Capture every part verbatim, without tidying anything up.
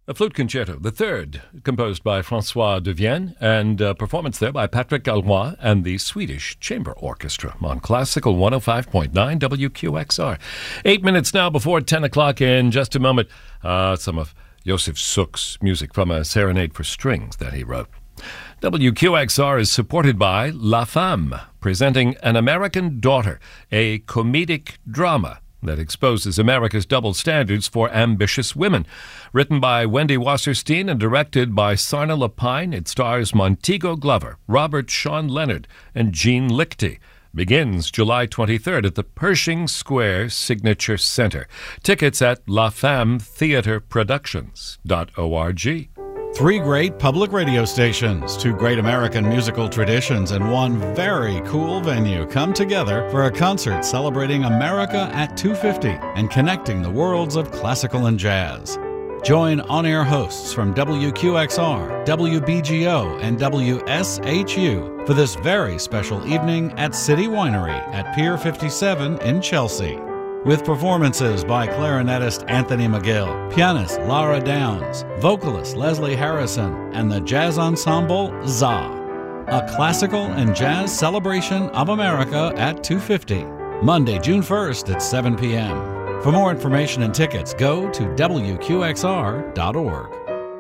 A flute concerto, the third, composed by Francois de Vienne, and uh, performance there by Patrick Gallois and the Swedish Chamber Orchestra on Classical one oh five point nine W Q X R. Eight minutes now before ten o'clock. In just a moment, uh, some of Josef Suk's music from a serenade for strings that he wrote. W Q X R is supported by La Femme, presenting An American Daughter, a comedic drama that exposes America's double standards for ambitious women. Written by Wendy Wasserstein and directed by Sarna Lapine, it stars Montego Glover, Robert Sean Leonard, and Gene Lichty. Begins July twenty-third at the Pershing Square Signature Center. Tickets at la femme theatre productions dot org. Three great public radio stations, two great American musical traditions, and one very cool venue come together for a concert celebrating America at two fifty and connecting the worlds of classical and jazz. Join on-air hosts from W Q X R, W B G O, and W S H U for this very special evening at City Winery at Pier fifty-seven in Chelsea. With performances by clarinetist Anthony McGill, pianist Lara Downs, vocalist Leslie Harrison, and the jazz ensemble Za. A classical and jazz celebration of America at two fifty, Monday, June first at seven p.m. For more information and tickets, go to W Q X R dot org.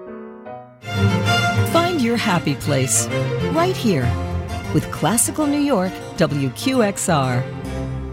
Find your happy place right here with Classical New York W Q X R.